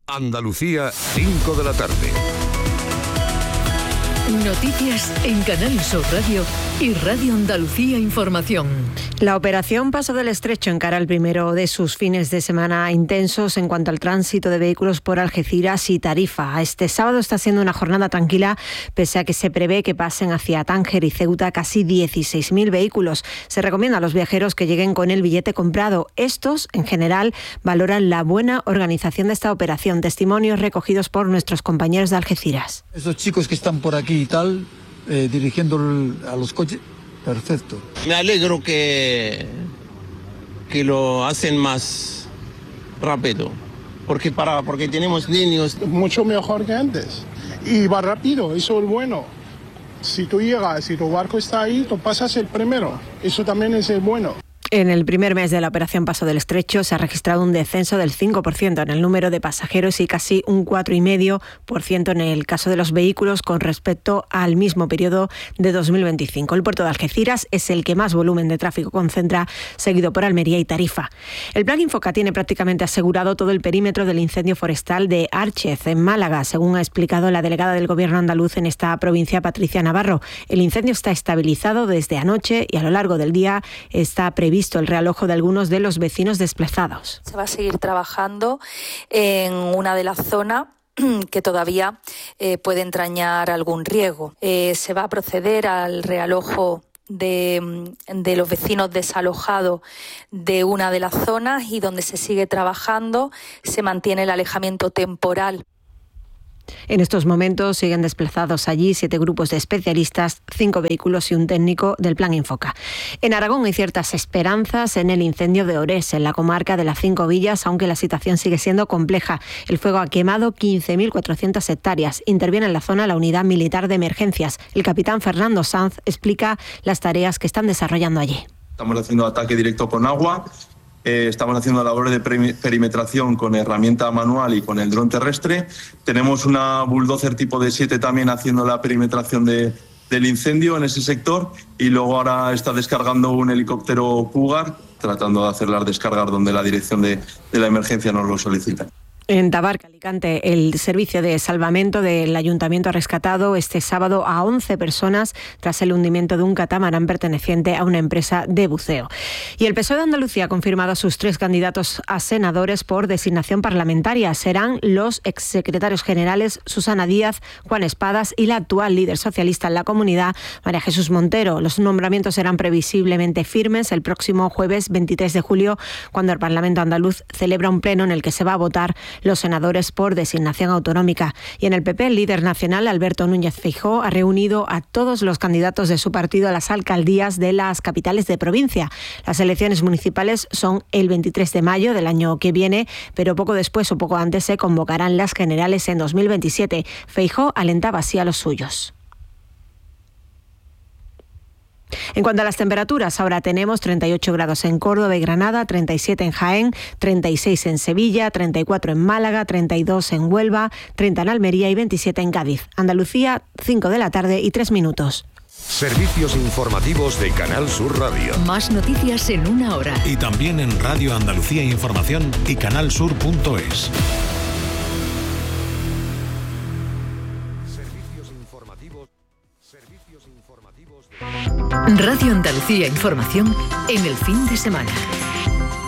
Andalucía, 5 de la tarde. Noticias en Canal Sur Radio y Radio Andalucía Información. La operación Paso del Estrecho encara el primero de sus fines de semana intensos en cuanto al tránsito de vehículos por Algeciras y Tarifa. Este sábado está siendo una jornada tranquila, pese a que se prevé que pasen hacia Tánger y Ceuta casi 16.000 vehículos. Se recomienda a los viajeros que lleguen con el billete comprado. Estos, en general, valoran la buena organización de esta operación. Testimonios recogidos por nuestros compañeros de Algeciras. Esos chicos que están por aquí y tal, dirigiendo a los coches, perfecto. Me alegro que lo hacen más rápido, porque tenemos niños. Mucho mejor que antes. Y va rápido, eso es bueno. Si tú llegas, si tu barco está ahí, tú pasas el primero. Eso también es el bueno. En el primer mes de la operación Paso del Estrecho se ha registrado un descenso del 5% en el número de pasajeros y casi un 4,5% en el caso de los vehículos con respecto al mismo periodo de 2025. El puerto de Algeciras es el que más volumen de tráfico concentra, seguido por Almería y Tarifa. El Plan Infoca tiene prácticamente asegurado todo el perímetro del incendio forestal de Árchez, en Málaga, según ha explicado la delegada del Gobierno andaluz en esta provincia, Patricia Navarro. El incendio está estabilizado desde anoche y a lo largo del día está previsto el realojo de algunos de los vecinos desplazados. Se va a seguir trabajando en una de las zonas que todavía puede entrañar algún riesgo. Se va a proceder al realojo de los vecinos desalojados de una de las zonas y donde se sigue trabajando se mantiene el alejamiento temporal. En estos momentos siguen desplazados allí 7 grupos de especialistas, 5 vehículos y un técnico del Plan Infoca. En Aragón hay ciertas esperanzas en el incendio de Orés, en la comarca de las 5 villas, aunque la situación sigue siendo compleja. El fuego ha quemado 15.400 hectáreas. Interviene en la zona la Unidad Militar de Emergencias. El capitán Fernando Sanz explica las tareas que están desarrollando allí. Estamos haciendo ataque directo con agua. Estamos haciendo labores de perimetración con herramienta manual y con el dron terrestre. Tenemos una bulldozer tipo D7 también haciendo la perimetración del incendio en ese sector y luego ahora está descargando un helicóptero Cougar tratando de hacer las descargas donde la dirección de la emergencia nos lo solicita. En Tabarca, Alicante, el servicio de salvamento del Ayuntamiento ha rescatado este sábado a 11 personas tras el hundimiento de un catamarán perteneciente a una empresa de buceo. Y el PSOE de Andalucía ha confirmado a sus 3 candidatos a senadores por designación parlamentaria. Serán los exsecretarios generales Susana Díaz, Juan Espadas y la actual líder socialista en la comunidad, María Jesús Montero. Los nombramientos serán previsiblemente firmes el próximo jueves 23 de julio, cuando el Parlamento andaluz celebra un pleno en el que se va a votar los senadores por designación autonómica. Y en el PP, el líder nacional, Alberto Núñez Feijóo, ha reunido a todos los candidatos de su partido a las alcaldías de las capitales de provincia. Las elecciones municipales son el 23 de mayo del año que viene, pero poco después o poco antes se convocarán las generales en 2027. Feijóo alentaba así a los suyos. En cuanto a las temperaturas, ahora tenemos 38 grados en Córdoba y Granada, 37 en Jaén, 36 en Sevilla, 34 en Málaga, 32 en Huelva, 30 en Almería y 27 en Cádiz. Andalucía, 5 de la tarde y 3 minutos. Servicios informativos de Canal Sur Radio. Más noticias en una hora. Y también en Radio Andalucía Información y canalsur.es. Radio Andalucía Información en el fin de semana.